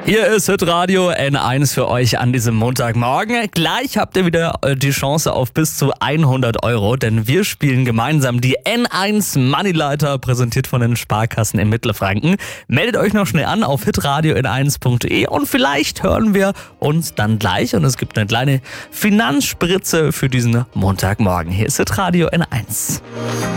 Hier ist Hitradio N1 für euch an diesem Montagmorgen. Gleich habt ihr wieder die Chance auf bis zu 100 Euro, denn wir spielen gemeinsam die N1 Moneyleiter, präsentiert von den Sparkassen in Mittelfranken. Meldet euch noch schnell an auf hitradio n1.de und vielleicht hören wir uns dann gleich und es gibt eine kleine Finanzspritze für diesen Montagmorgen. Hier ist Hitradio N1.